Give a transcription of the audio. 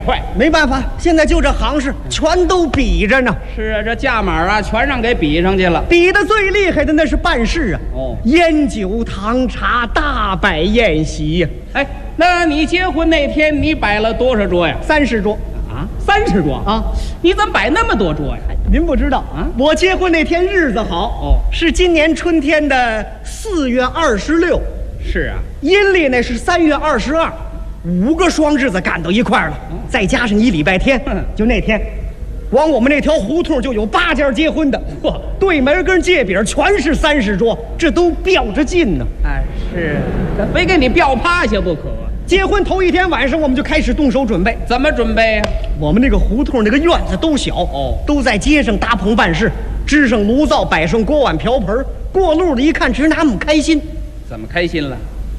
快， 没办法，现在就这行市全都比着呢。 是啊，这价码啊，全让给比上去了。 比的最厉害的那是办事啊， 哦， 烟酒糖茶大摆宴席呀， 哎，那你结婚那天你摆了多少桌呀 ？30桌啊，30桌啊！ 你怎么摆那么多桌呀？ 您不知道啊？ 我结婚那天日子好哦， 是今年春天的4月26， 是啊， 阴历那是3月22，5个双日子赶到一块儿了，再加上1礼拜天，就那天，光我们那条胡同就有8家结婚的，嚯，对门跟界饼全是30桌，这都吊着劲呢。 哎，是，这非给你吊趴下不可。 结婚头一天晚上，我们就开始动手准备。 怎么准备呀？ 我们那个胡同那个院子都小哦， 都在街上搭棚办事，支上炉灶，摆上锅碗瓢盆，过路的一看直拿我们开心。 怎么开心了？